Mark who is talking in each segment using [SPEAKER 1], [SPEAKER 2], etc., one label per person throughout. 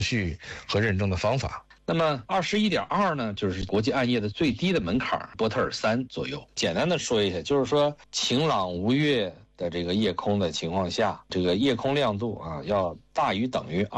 [SPEAKER 1] 序和认证的方法。那么21.2呢，就是国际暗夜的最低的门槛，波特尔3左右。简单的说一下，就是说晴朗无月的这个夜空的情况下，这个夜空亮度啊要大于等于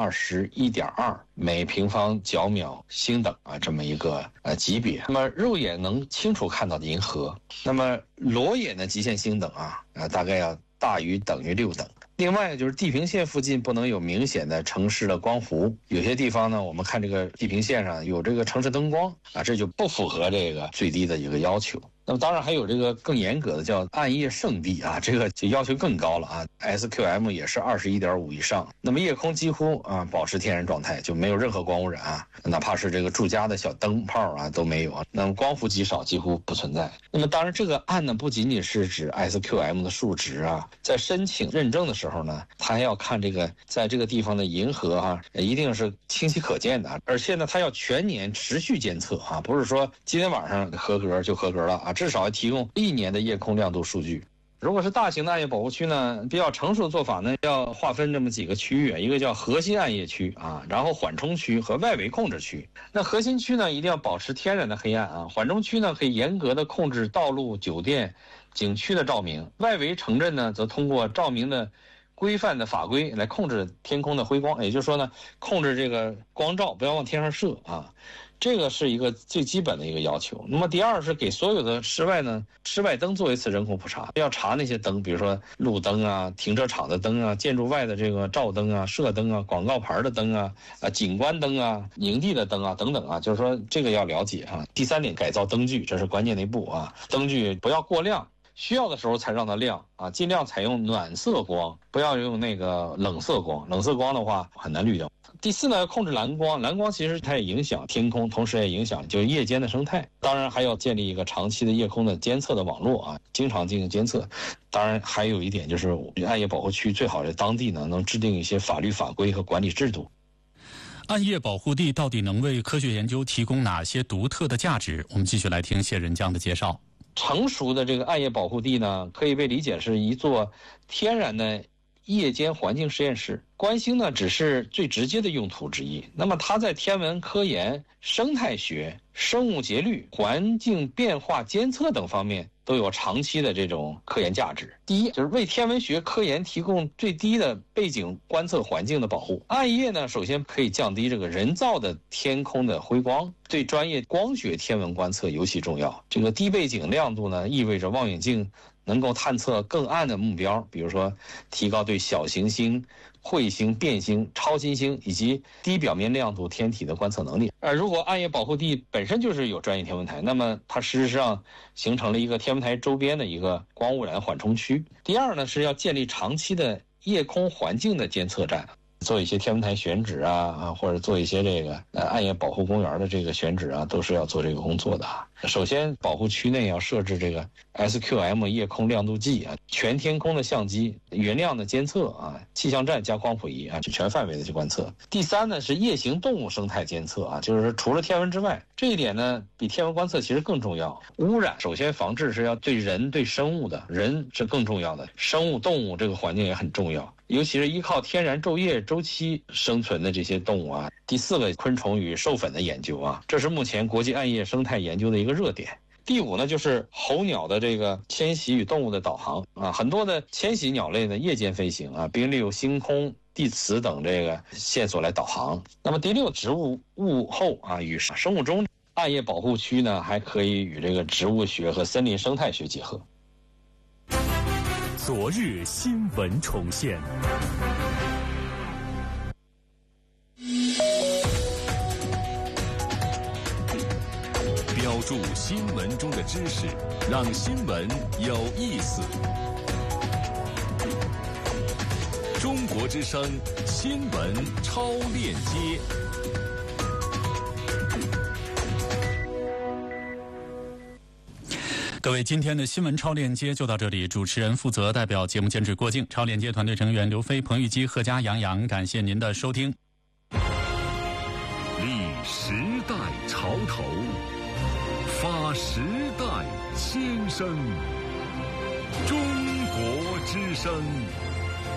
[SPEAKER 1] 21.2每平方角秒星等啊，这么一个级别。那么肉眼能清楚看到的银河，那么裸眼的极限星等大概要大于等于6等。另外就是地平线附近不能有明显的城市的光弧，有些地方呢，我们看这个地平线上有这个城市灯光这就不符合这个最低的一个要求。那么当然还有这个更严格的叫暗夜圣地这个就要求更高了SQM 也是21.5以上。那么夜空几乎保持天然状态，就没有任何光污染哪怕是这个住家的小灯泡都没有那么光伏极少，几乎不存在。那么当然这个暗呢不仅仅是指 SQM 的数值在申请认证的时候呢，它还要看这个在这个地方的银河一定是清晰可见的，而且呢它要全年持续监测不是说今天晚上合格就合格了至少要提供1年的夜空亮度数据。如果是大型的暗夜保护区呢，比较成熟的做法呢，要划分这么几个区域，一个叫核心暗夜区然后缓冲区和外围控制区。那核心区呢一定要保持天然的黑暗缓冲区呢可以严格的控制道路、酒店、景区的照明，外围城镇呢则通过照明的规范的法规来控制天空的辉光，也就是说呢，控制这个光照不要往天上射这个是一个最基本的一个要求。那么第二是给所有的室外灯做一次人工普查，要查那些灯，比如说路灯停车场的灯建筑外的这个照灯射灯广告牌的灯景观灯营地的灯等等就是说这个要了解第三点，改造灯具，这是关键的一步灯具不要过亮，需要的时候才让它亮尽量采用暖色光，不要用那个冷色光，冷色光的话很难滤掉。第四呢，控制蓝光，蓝光其实它也影响天空，同时也影响就是夜间的生态。当然还要建立一个长期的夜空的监测的网络经常进行监测。当然还有一点就是暗夜保护区最好是当地呢能制定一些法律法规和管理制度。
[SPEAKER 2] 暗夜保护地到底能为科学研究提供哪些独特的价值？我们继续来听谢仁江的介绍。
[SPEAKER 1] 成熟的这个暗夜保护地呢，可以被理解是一座天然的夜间环境实验室。观星呢只是最直接的用途之一，那么它在天文科研、生态学、生物节律、环境变化监测等方面都有长期的这种科研价值。第一，就是为天文学科研提供最低的背景观测环境的保护。暗夜呢，首先可以降低这个人造的天空的辉光，对专业光学天文观测尤其重要。这个低背景亮度呢，意味着望远镜能够探测更暗的目标，比如说提高对小行星、彗星、变星、超新星以及低表面亮度天体的观测能力。如果暗夜保护地本身就是有专业天文台，那么它事实上形成了一个天文台周边的一个光污染缓冲区。第二呢，是要建立长期的夜空环境的监测站，做一些天文台选址或者做一些这个暗夜保护公园的这个选址都是要做这个工作的首先保护区内要设置这个 SQM 夜空亮度计全天空的相机云量的监测气象站加光谱仪全范围的去观测。第三呢是夜行动物生态监测就是除了天文之外，这一点呢比天文观测其实更重要。污染首先防治是要对人对生物的，人是更重要的，生物动物这个环境也很重要，尤其是依靠天然昼夜周期生存的这些动物第四个，昆虫与授粉的研究这是目前国际暗夜生态研究的一个热点。第五呢，就是候鸟的这个迁徙与动物的导航很多的迁徙鸟类呢夜间飞行并利用星空、地磁等这个线索来导航。那么第六，植物物候与生物钟，暗夜保护区呢还可以与这个植物学和森林生态学结合。
[SPEAKER 3] 昨日新闻重现。标注新闻中的知识，让新闻有意思。中国之声新闻超链接。
[SPEAKER 2] 各位，今天的新闻超链接就到这里，主持人负责，代表节目监制郭靖，超链接团队成员刘飞、彭玉基、贺佳、杨洋，感谢您的收听。
[SPEAKER 3] 立时代潮头，发时代先声，中国之声。